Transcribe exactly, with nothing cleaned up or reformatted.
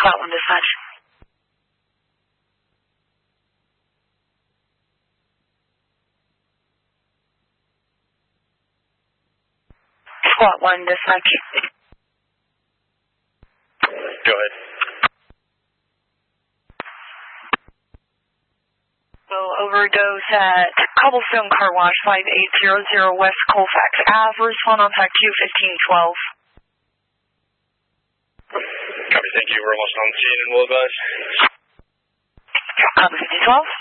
Squat one dispatch. Squat one dispatch. Go ahead. So overdose at Cobblestone Car Wash, five eight zero zero West Colfax Avenue. Respond on fact two fifteen twelve. Copy, thank you. We're almost on the scene and we'll advise. Copy fifteen twelve.